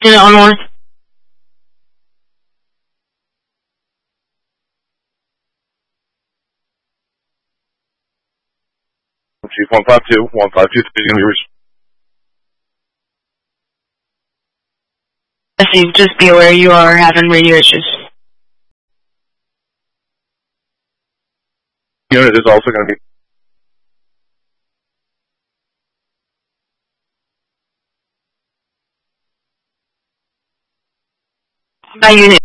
on one. Chief 152, 152, is going to be reached. Jesse, just be aware you are having radio issues. Unit is also going to be. By unit.